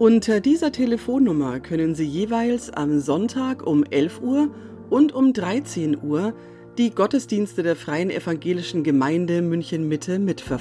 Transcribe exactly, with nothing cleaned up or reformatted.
Unter dieser Telefonnummer können Sie jeweils am Sonntag um elf Uhr und um dreizehn Uhr die Gottesdienste der Freien Evangelischen Gemeinde München-Mitte mitverfolgen.